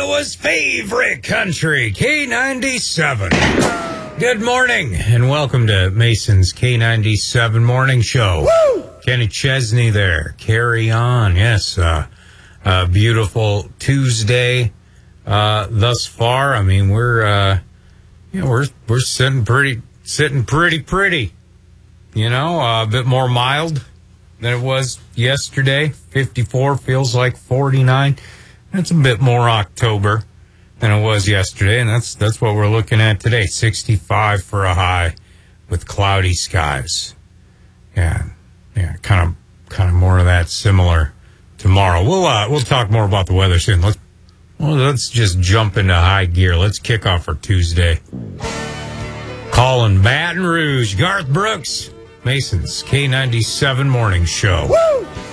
Iowa's favorite country, K97. Good morning, and welcome to Mason's K97 Morning Show. Woo! Kenny Chesney there. Carry on. Yes, beautiful Tuesday thus far. I mean, we're sitting pretty. You know, a bit more mild than it was yesterday. 54 feels like 49. That's a bit more October than it was yesterday, and that's what we're looking at today. 65 for a high with cloudy skies. Yeah, kind of more of that similar tomorrow. We'll talk more about the weather soon. Let's just jump into high gear. Let's kick off our Tuesday. Calling Baton Rouge, Garth Brooks, Mason's K97 Morning Show. Woo!